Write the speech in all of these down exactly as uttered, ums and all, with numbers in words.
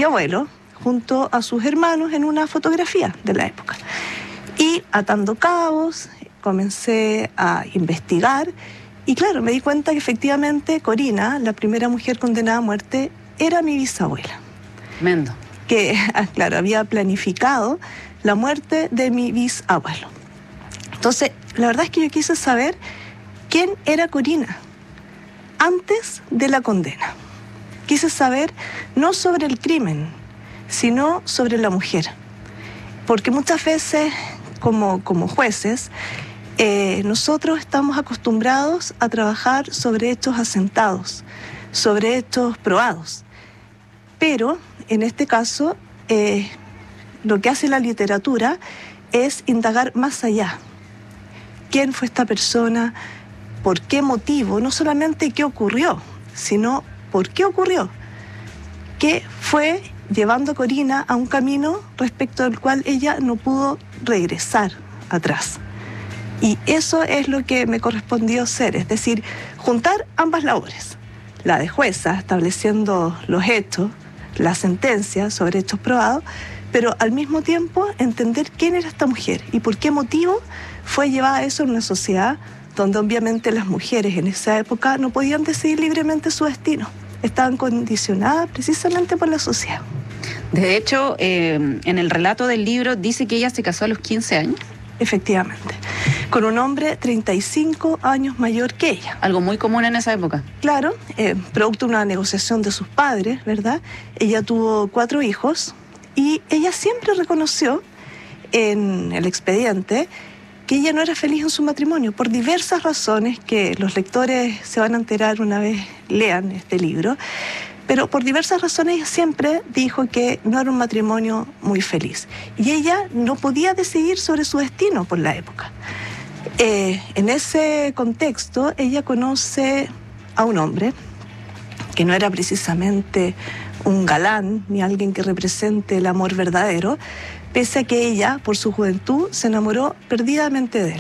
abuelo junto a sus hermanos en una fotografía de la época. Y atando cabos, comencé a investigar y claro, me di cuenta que efectivamente Corina, la primera mujer condenada a muerte, era mi bisabuela. Tremendo. Que, claro, había planificado la muerte de mi bisabuelo. Entonces, la verdad es que yo quise saber quién era Corina antes de la condena. Quise saber no sobre el crimen, sino sobre la mujer. Porque muchas veces, como, como jueces, eh, nosotros estamos acostumbrados a trabajar sobre hechos asentados, sobre hechos probados. Pero, en este caso, eh, lo que hace la literatura es indagar más allá. ¿Quién fue esta persona? ¿Por qué motivo? No solamente qué ocurrió, sino por qué ocurrió. ¿Qué fue llevando a Corina a un camino respecto al cual ella no pudo regresar atrás? Y eso es lo que me correspondió hacer, es decir, juntar ambas labores. La de jueza, estableciendo los hechos, la sentencia sobre hechos probados, pero al mismo tiempo entender quién era esta mujer y por qué motivo fue llevada a eso en una sociedad donde obviamente las mujeres en esa época no podían decidir libremente su destino. Estaban condicionadas precisamente por la sociedad. De hecho, eh, en el relato del libro dice que ella se casó a los quince años. Efectivamente, con un hombre treinta y cinco años mayor que ella. Algo muy común en esa época. Claro, eh, producto de una negociación de sus padres, ¿verdad? Ella tuvo cuatro hijos y ella siempre reconoció en el expediente que ella no era feliz en su matrimonio por diversas razones que los lectores se van a enterar una vez lean este libro. Pero por diversas razones ella siempre dijo que no era un matrimonio muy feliz. Y ella no podía decidir sobre su destino por la época. Eh, en ese contexto, ella conoce a un hombre que no era precisamente un galán ni alguien que represente el amor verdadero, pese a que ella, por su juventud, se enamoró perdidamente de él.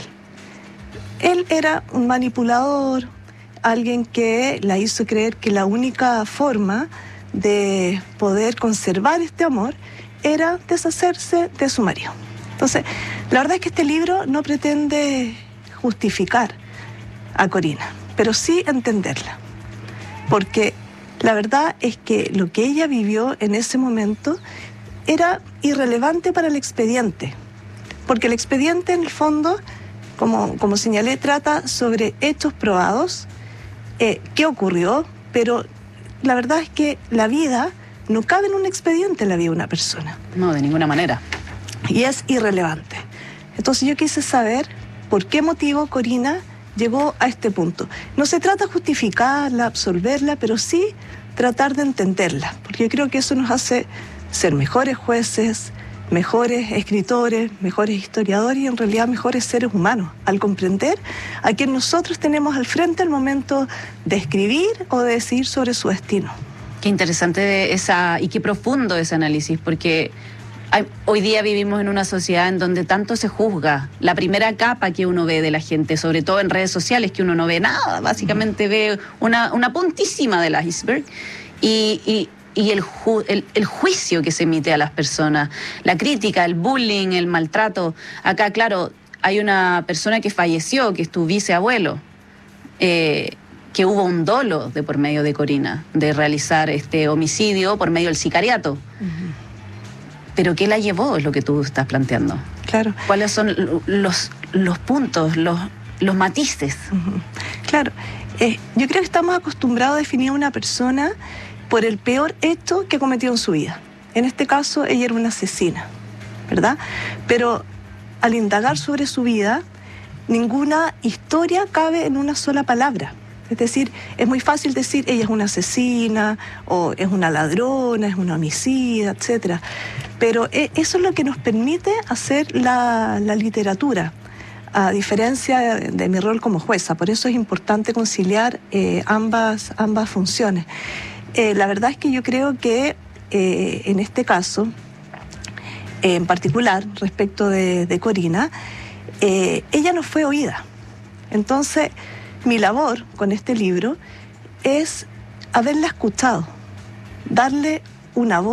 Él era un manipulador, alguien que la hizo creer que la única forma de poder conservar este amor era deshacerse de su marido. Entonces, la verdad es que este libro no pretende justificar a Corina, pero sí entenderla. Porque la verdad es que lo que ella vivió en ese momento era irrelevante para el expediente. Porque el expediente, en el fondo, como, como señalé, trata sobre hechos probados, Eh, qué ocurrió, pero la verdad es que la vida no cabe en un expediente, la vida de una persona. No, de ninguna manera. Y es irrelevante. Entonces yo quise saber por qué motivo Corina llegó a este punto. No se trata de justificarla, absolverla, pero sí tratar de entenderla, porque yo creo que eso nos hace ser mejores jueces, mejores escritores, mejores historiadores y en realidad mejores seres humanos, al comprender a quien nosotros tenemos al frente al momento de escribir o de decidir sobre su destino. Qué interesante esa y qué profundo ese análisis, porque hay, hoy día vivimos en una sociedad en donde tanto se juzga. La primera capa que uno ve de la gente, sobre todo en redes sociales, que uno no ve nada, básicamente ve una, una puntísima del iceberg, y... y y el, ju el, el juicio que se emite a las personas, la crítica, el bullying, el maltrato. Acá, claro, hay una persona que falleció, que es tu bisabuelo, eh, que hubo un dolo de por medio de Corina, de realizar este homicidio por medio del sicariato. Uh-huh. Pero ¿qué la llevó? Es lo que tú estás planteando. Claro. ¿Cuáles son los, los puntos, los, los matices? Uh-huh. Claro. Eh, yo creo que estamos acostumbrados a definir a una persona por el peor hecho que cometió en su vida. En este caso, ella era una asesina, ¿verdad? Pero al indagar sobre su vida, ninguna historia cabe en una sola palabra. Es decir, es muy fácil decir ella es una asesina, o es una ladrona, es una homicida, etcétera. Pero eso es lo que nos permite hacer la, la literatura, a diferencia de, de mi rol como jueza. Por eso es importante conciliar eh, ambas, ambas funciones. Eh, la verdad es que yo creo que eh, en este caso, eh, en particular respecto de, de Corina, eh, ella no fue oída. Entonces, mi labor con este libro es haberla escuchado, darle una voz